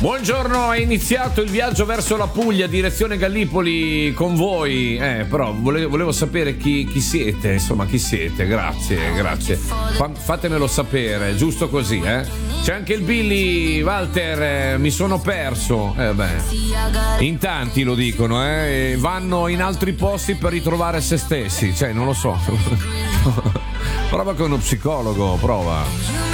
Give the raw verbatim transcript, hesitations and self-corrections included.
Buongiorno, è iniziato il viaggio verso la Puglia, direzione Gallipoli con voi. Eh, però volevo, volevo sapere chi, chi siete, insomma, chi siete. Grazie, grazie. Fa, fatemelo sapere, giusto così, eh. C'è anche il Billy, Walter, eh, mi sono perso. Eh beh, in tanti lo dicono, eh. E vanno in altri posti per ritrovare se stessi, cioè, non lo so. Prova con uno psicologo, prova.